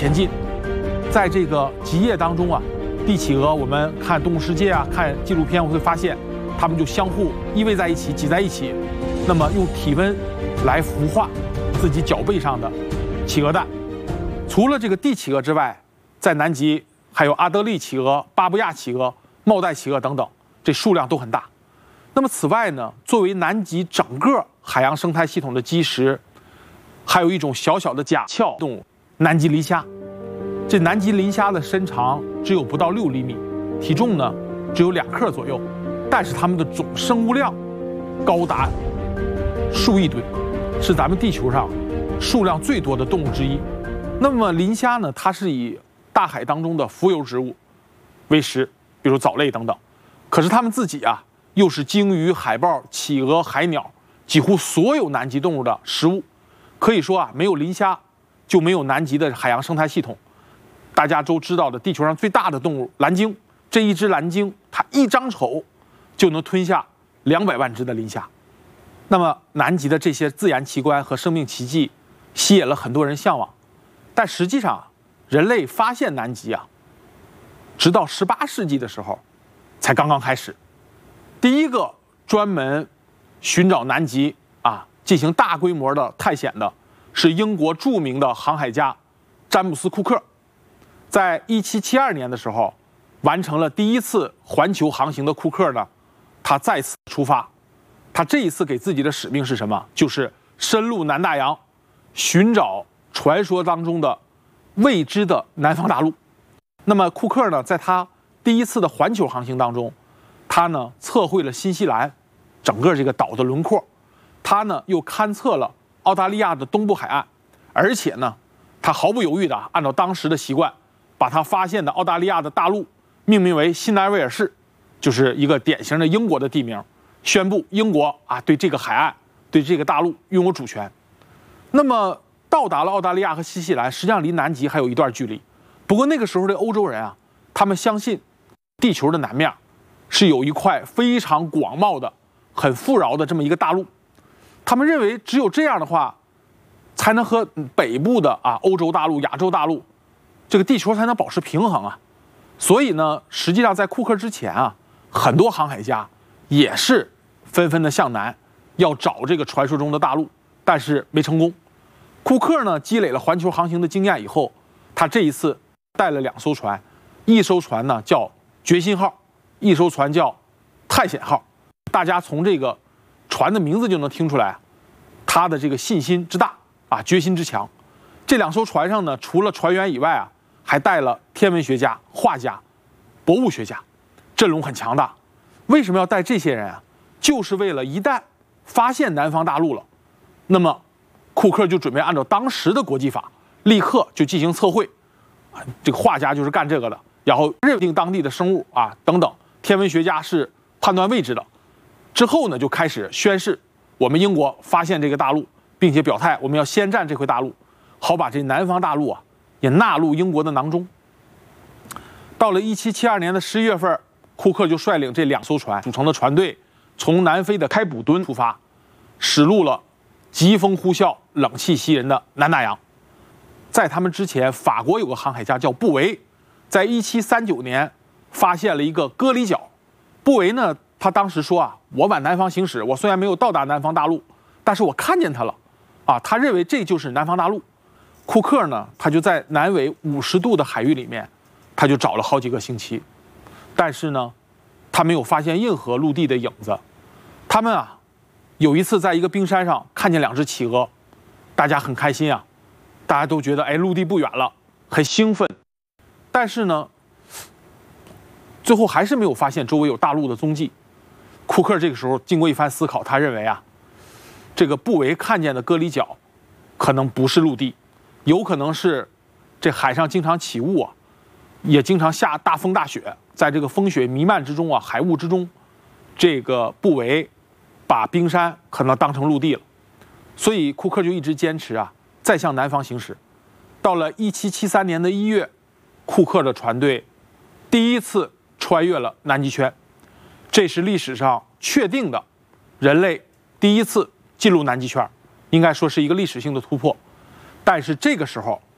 前进。在这个极夜当中啊，帝企鹅我们看《动物世界》啊，看纪录片，我会发现它们就相互依偎在一起，挤在一起，那么用体温来孵化自己脚背上的企鹅蛋。除了这个帝企鹅之外，在南极还有阿德利企鹅、巴布亚企鹅、帽带企鹅等等，这数量都很大。那么此外呢，作为南极整个海洋生态系统的基石，还有一种小小的甲壳动物——南极磷虾。这南极磷虾的身长只有不到6厘米，体重呢只有2克左右，但是它们的总生物量高达数亿吨，是咱们地球上数量最多的动物之一。那么磷虾呢，它是以大海当中的浮游植物为食，比如藻类等等。可是它们自己啊，又是鲸鱼、海豹、企鹅、海鸟几乎所有南极动物的食物。可以说啊，没有磷虾，就没有南极的海洋生态系统。大家都知道的，地球上最大的动物蓝鲸，这一只蓝鲸它一张手就能吞下200万只的磷虾。那么南极的这些自然奇观和生命奇迹，吸引了很多人向往。但实际上，人类发现南极啊，直到18世纪的时候，才刚刚开始。第一个专门寻找南极啊，进行大规模的探险的，是英国著名的航海家詹姆斯·库克。在1772年的时候，完成了第一次环球航行的库克呢，他再次出发。他这一次给自己的使命是什么？就是深入南大洋，寻找传说当中的未知的南方大陆。那么库克呢，在他第一次的环球航行当中，他呢测绘了新西兰整个这个岛的轮廓，他呢又勘测了澳大利亚的东部海岸，而且呢，他毫不犹豫的按照当时的习惯，把他发现的澳大利亚的大陆命名为新南威尔士，就是一个典型的英国的地名，宣布英国啊对这个海岸、对这个大陆拥有主权。那么到达了澳大利亚和新西兰，实际上离南极还有一段距离。不过那个时候的欧洲人啊，他们相信地球的南面是有一块非常广袤的、很富饶的这么一个大陆，他们认为只有这样的话，才能和北部的欧洲大陆、亚洲大陆这个地球才能保持平衡啊。所以呢，实际上在库克之前啊，很多航海家也是纷纷的向南，要找这个传说中的大陆，但是没成功。库克呢，积累了环球航行的经验以后，他这一次带了2艘船，一艘船呢叫决心号，一艘船叫探险号。大家从这个船的名字就能听出来，他的这个信心之大啊，决心之强。这2艘船上呢，除了船员以外啊，还带了天文学家、画家、博物学家，阵容很强大。为什么要带这些人啊？就是为了一旦发现南方大陆了，那么库克就准备按照当时的国际法，立刻就进行测绘。这个画家就是干这个的，然后认定当地的生物啊等等，天文学家是判断位置的。之后呢，就开始宣誓，我们英国发现这个大陆，并且表态我们要先占这块大陆，好把这南方大陆啊也纳入英国的囊中。到了1772年的11月份，库克就率领这2艘船组成的船队，从南非的开普敦出发，驶入了疾风呼啸、冷气袭人的南大洋。在他们之前，法国有个航海家叫布维，在1739年发现了一个歌里角。布维呢，他当时说啊，我往南方行驶，我虽然没有到达南方大陆，但是我看见它了啊，他认为这就是南方大陆。库克呢，他就在南纬50度的海域里面，他就找了好几个星期，但是呢，他没有发现任何陆地的影子。他们啊，有一次在一个冰山上看见2只企鹅，大家很开心啊，大家都觉得陆地不远了，很兴奋。但是呢，最后还是没有发现周围有大陆的踪迹。库克这个时候经过一番思考，他认为啊，这个布维看见的歌里角可能不是陆地，有可能是这海上经常起雾啊，也经常下大风大雪，在这个风雪弥漫之中啊，海雾之中，这个布维把冰山可能当成陆地了。所以库克就一直坚持啊，再向南方行驶。到了1773年的1月，库克的船队第一次穿越了南极圈，这是历史上确定的人类第一次进入南极圈，应该说是一个历史性的突破。但是这个时候